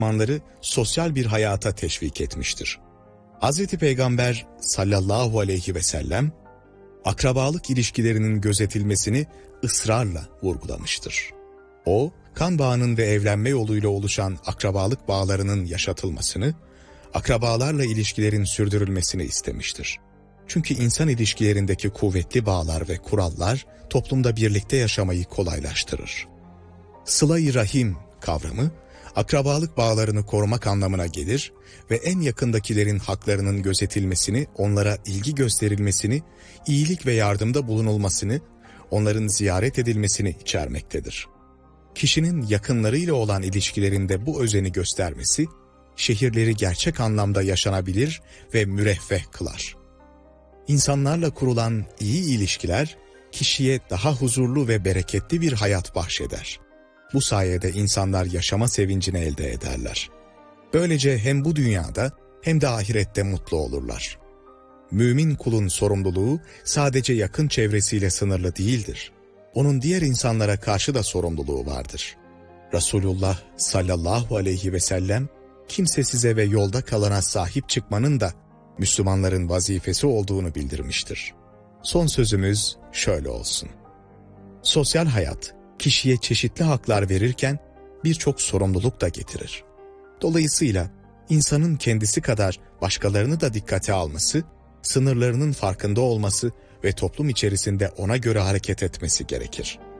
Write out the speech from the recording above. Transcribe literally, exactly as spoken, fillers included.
Müslümanları sosyal bir hayata teşvik etmiştir. Hazreti Peygamber sallallahu aleyhi ve sellem, akrabalık ilişkilerinin gözetilmesini ısrarla vurgulamıştır. O, kan bağının ve evlenme yoluyla oluşan akrabalık bağlarının yaşatılmasını, akrabalarla ilişkilerin sürdürülmesini istemiştir. Çünkü insan ilişkilerindeki kuvvetli bağlar ve kurallar toplumda birlikte yaşamayı kolaylaştırır. Sıla-i Rahim kavramı, akrabalık bağlarını korumak anlamına gelir ve en yakındakilerin haklarının gözetilmesini, onlara ilgi gösterilmesini, iyilik ve yardımda bulunulmasını, onların ziyaret edilmesini içermektedir. Kişinin yakınlarıyla olan ilişkilerinde bu özeni göstermesi, şehirleri gerçek anlamda yaşanabilir ve müreffeh kılar. İnsanlarla kurulan iyi ilişkiler, kişiye daha huzurlu ve bereketli bir hayat bahşeder. Bu sayede insanlar yaşama sevincini elde ederler. Böylece hem bu dünyada hem de ahirette mutlu olurlar. Mümin kulun sorumluluğu sadece yakın çevresiyle sınırlı değildir. Onun diğer insanlara karşı da sorumluluğu vardır. Resulullah sallallahu aleyhi ve sellem, kimse size ve yolda kalana sahip çıkmanın da Müslümanların vazifesi olduğunu bildirmiştir. Son sözümüz şöyle olsun. Sosyal hayat, kişiye çeşitli haklar verirken birçok sorumluluk da getirir. Dolayısıyla insanın kendisi kadar başkalarını da dikkate alması, sınırlarının farkında olması ve toplum içerisinde ona göre hareket etmesi gerekir.